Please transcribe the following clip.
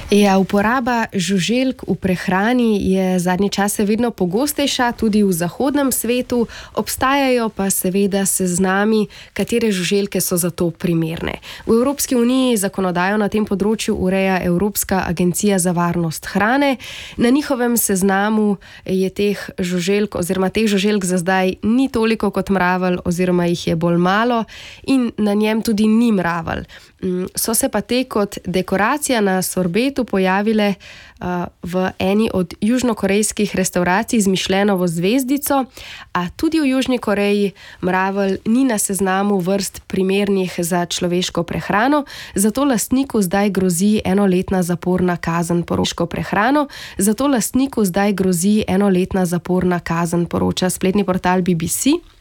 Ja, uporaba žuželk v prehrani je zadnje čase vedno pogostejša, tudi v zahodnem svetu, obstajajo pa seveda seznami, katere žuželke so za to primerne. V Evropski uniji zakonodajo na tem področju ureja Evropska agencija za varnost hrane. Na njihovem seznamu je teh žuželk za zdaj ni toliko kot mravelj, oziroma jih je bolj malo in na njem tudi ni mravelj. So se pa te kot dekoracija na sorbetu pojavile v eni od južnokorejskih restavracij z Mišlenovo zvezdico, a tudi v Južni Koreji mravelj ni na seznamu vrst primernih za človeško prehrano, zato lastniku zdaj grozi enoletna zaporna kazen, poroča spletni portal BBC.